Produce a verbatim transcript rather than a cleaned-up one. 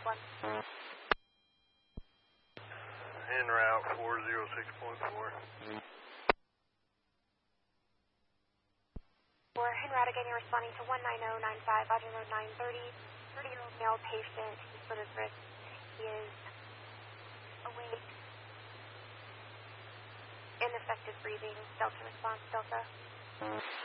one. En route four zero six point four. For en route again, you're responding to one nine zero nine five, Roger Road nine thirty. thirty-year-old male patient. He split his wrist. He is awake. Ineffective breathing. Delta response, Delta.